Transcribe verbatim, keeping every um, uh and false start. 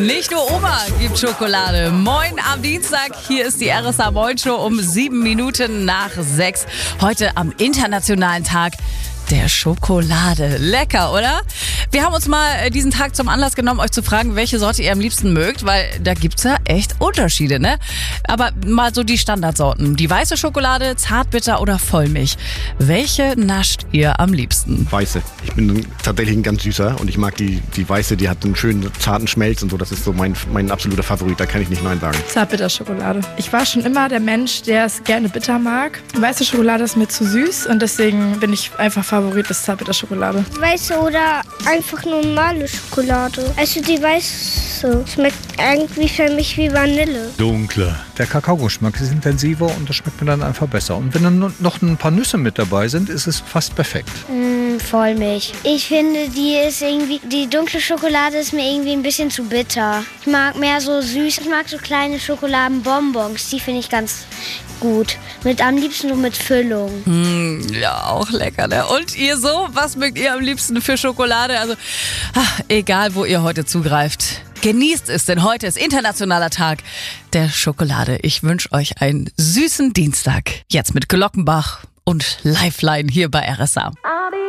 Nicht nur Oma gibt Schokolade. Moin am Dienstag, hier ist die R S A Moin Show um sieben Minuten nach sechs. Heute am internationalen Tag der Schokolade. Lecker, oder? Wir haben uns mal diesen Tag zum Anlass genommen, euch zu fragen, welche Sorte ihr am liebsten mögt, weil da gibt's ja echt Unterschiede, ne? Aber mal so die Standardsorten. Die weiße Schokolade, Zartbitter oder Vollmilch. Welche nascht ihr am liebsten? Weiße. Ich bin tatsächlich ein ganz süßer und ich mag die, die weiße, die hat einen schönen zarten Schmelz und so. Das ist so mein, mein absoluter Favorit, da kann ich nicht Nein sagen. Zartbitterschokolade. Ich war schon immer der Mensch, der es gerne bitter mag. Weiße Schokolade ist mir zu süß und deswegen bin ich einfach Favorit ist Zartbitterschokolade. Weiße oder einfach normale Schokolade. Also die weiße schmeckt irgendwie für mich wie Vanille. Dunkle. Der Kakaogeschmack ist intensiver und das schmeckt mir dann einfach besser. Und wenn dann noch ein paar Nüsse mit dabei sind, ist es fast perfekt. Mm, Vollmilch. Ich finde, die ist irgendwie, die dunkle Schokolade ist mir irgendwie ein bisschen zu bitter. Ich mag mehr so süß. Ich mag so kleine Schokoladenbonbons. Die finde ich ganz gut. Mit am liebsten nur mit Füllung. Mm, ja, auch lecker, ne? Und ihr so? Was mögt ihr am liebsten für Schokolade? Also, ach, egal, wo ihr heute zugreift. Genießt es, denn heute ist internationaler Tag der Schokolade. Ich wünsche euch einen süßen Dienstag. Jetzt mit Glockenbach und Lifeline hier bei R S A.